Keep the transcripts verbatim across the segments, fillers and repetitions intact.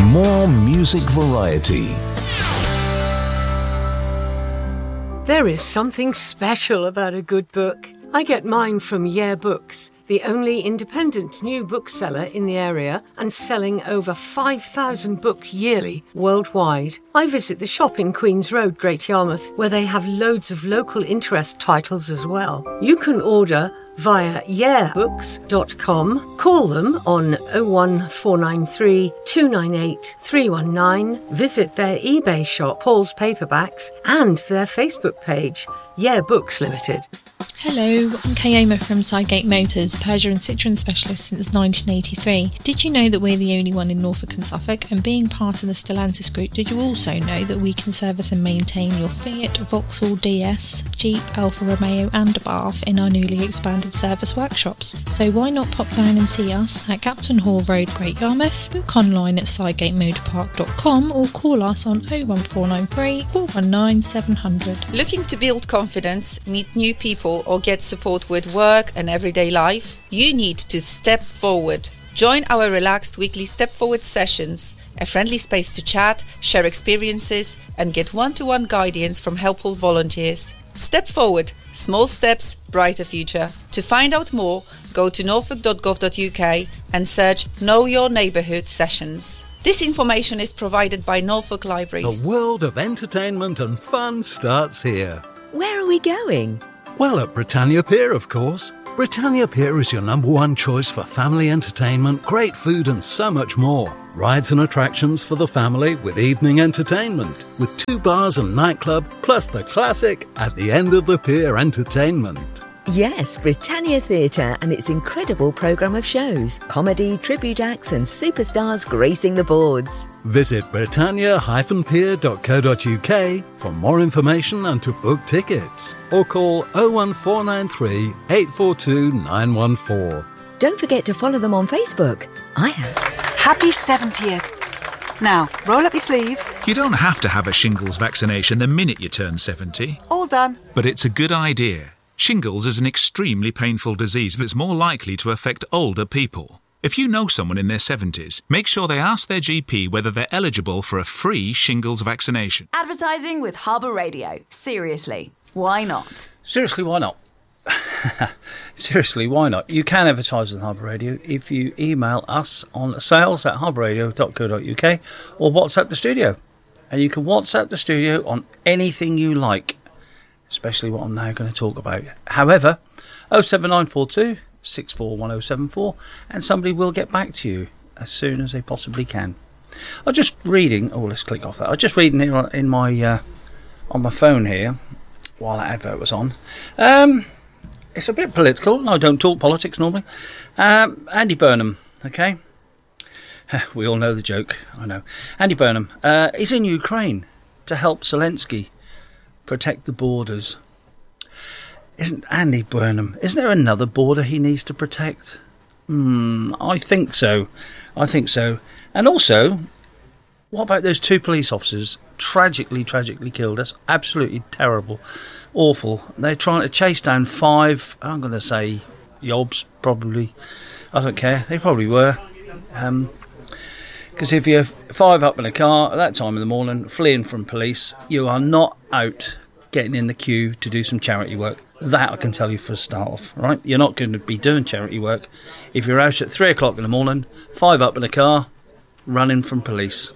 more music variety. There is something special about a good book. I get mine from Yeah Books, the only independent new bookseller in the area and selling over five thousand books yearly worldwide. I visit the shop in Queen's Road, Great Yarmouth, where they have loads of local interest titles as well. You can order via yeah books dot com. Call them on oh one four nine three, two nine eight, three one nine. Visit their eBay shop, Paul's Paperbacks, and their Facebook page, Yeah Books Limited. Hello, I'm Kayoma from Sidegate Motors, Peugeot and Citroën specialist since nineteen eighty-three. Did you know that we're the only one in Norfolk and Suffolk? And being part of the Stellantis group, did you also know that we can service and maintain your Fiat, Vauxhall D S, Jeep, Alfa Romeo and Abarth in our newly expanded service workshops? So why not pop down and see us at Captain Hall Road, Great Yarmouth, book online at sidegate motorpark dot com or call us on oh one four nine three, four one nine, seven hundred. Looking to build confidence, meet new people or get support with work and everyday life? You need to step forward. Join our relaxed weekly Step Forward sessions, a friendly space to chat, share experiences and get one-to-one guidance from helpful volunteers. Step Forward. Small steps, brighter future. To find out more, go to norfolk dot gov dot uk and search Know Your Neighbourhood sessions. This information is provided by Norfolk Libraries. The world of entertainment and fun starts here. Where are we going? Well, at Britannia Pier, of course. Britannia Pier is your number one choice for family entertainment, great food and so much more. Rides and attractions for the family with evening entertainment, with two bars and nightclub, plus the classic At the End of the Pier entertainment. Yes, Britannia Theatre and its incredible programme of shows, comedy, tribute acts and superstars gracing the boards. Visit britannia dash pier dot co dot uk for more information and to book tickets. Or call oh one four nine three, eight four two, nine one four. Don't forget to follow them on Facebook. I have. Happy seventieth. Now, roll up your sleeve. You don't have to have a shingles vaccination the minute you turn seventy. All done. But it's a good idea. Shingles is an extremely painful disease that's more likely to affect older people. If you know someone in their seventies, make sure they ask their G P whether they're eligible for a free shingles vaccination. Advertising with Harbour Radio. Seriously, why not? Seriously, why not? Seriously, why not? You can advertise with Harbour Radio if you email us on sales at harbour radio dot co dot uk or WhatsApp the studio. And you can WhatsApp the studio on anything you like, especially what I'm now going to talk about. However, oh seven nine four two, six four one oh seven four, and somebody will get back to you as soon as they possibly can. I was just reading. Oh, let's click off that. I was just reading here in my uh, on my phone here while that advert was on. Um, it's a bit political. No, I don't talk politics normally. Um, Andy Burnham, okay. We all know the joke. I know. Andy Burnham uh, is in Ukraine to help Zelensky protect the borders. Isn't Andy Burnham, isn't there another border he needs to protect? Hmm, I think so. I think so. And also, what about those two police officers tragically, tragically killed? That's absolutely terrible. Awful. They're trying to chase down five, I'm going to say, yobs, probably. I don't care. They probably were. Um... Because if you're five up in a car at that time of the morning, fleeing from police, you are not out getting in the queue to do some charity work. That I can tell you for a start off, right? You're not going to be doing charity work if you're out at three o'clock in the morning, five up in a car, running from police.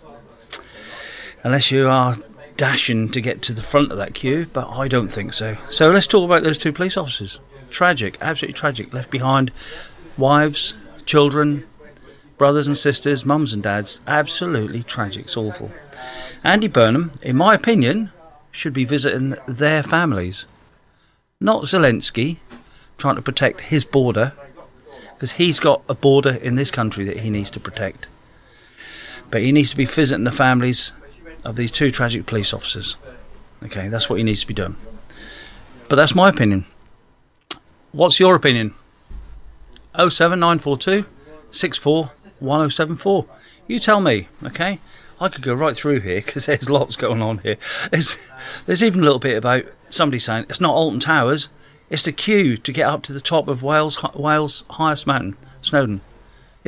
Unless you are dashing to get to the front of that queue, but I don't think so. So let's talk about those two police officers. Tragic, absolutely tragic. Left behind wives, children, brothers and sisters, mums and dads. Absolutely tragic. It's awful. Andy Burnham, in my opinion, should be visiting their families. Not Zelensky, trying to protect his border, because he's got a border in this country that he needs to protect. But he needs to be visiting the families of these two tragic police officers. Okay, that's what he needs to be doing. But that's my opinion. What's your opinion? oh seven nine four two, six four one oh seven four. You tell me, okay? I could go right through here because there's lots going on here. There's, there's even a little bit about somebody saying it's not Alton Towers, it's the queue to get up to the top of Wales, Wales' highest mountain, Snowdon. It's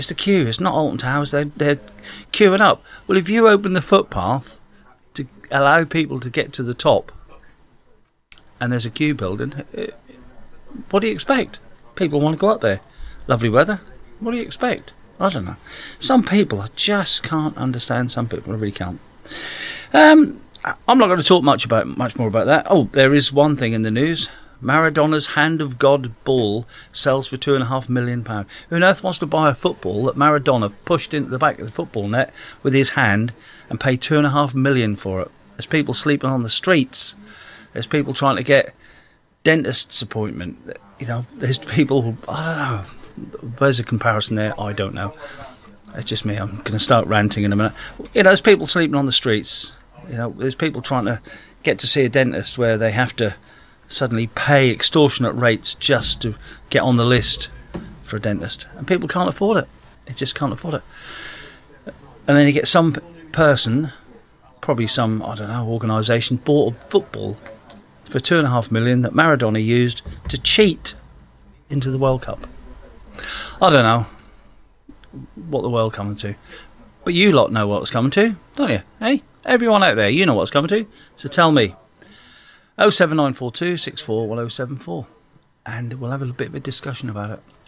It's the queue. It's not Alton Towers. They're, they're queuing up. Well, if you open the footpath to allow people to get to the top and there's a queue building, what do you expect? People want to go up there. Lovely weather. What do you expect? I don't know. Some people I just can't understand. Some people I really can't. Um, I'm not going to talk much about much more about that. Oh, there is one thing in the news. Maradona's Hand of God ball sells for two and a half million pounds. Who on earth wants to buy a football that Maradona pushed into the back of the football net with his hand and pay two and a half million for it? There's people sleeping on the streets. There's people trying to get dentist's appointment. You know, there's people who, I don't know. There's a comparison there. I don't know. It's just me. I'm going to start ranting in a minute. You know, there's people sleeping on the streets. You know, there's people trying to get to see a dentist where they have to suddenly pay extortionate rates just to get on the list for a dentist, and people can't afford it. They just can't afford it. And then you get some person, probably some I don't know organisation, bought a football for two and a half million that Maradona used to cheat into the World Cup. I don't know what the world coming to, but you lot know what it's coming to, don't you? Hey, everyone out there, you know what it's coming to. So tell me. oh seven nine four two six four one oh seven four, and we'll have a bit of a discussion about it.